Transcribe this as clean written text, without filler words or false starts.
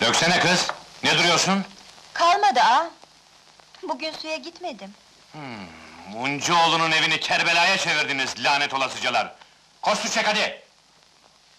Döksene kız! Ne duruyorsun? Kalmadı ağam. Bugün suya gitmedim. Muncuoğlu'nun evini Kerbela'ya çevirdiniz, lanet olasıcalar! Koş su çek hadi!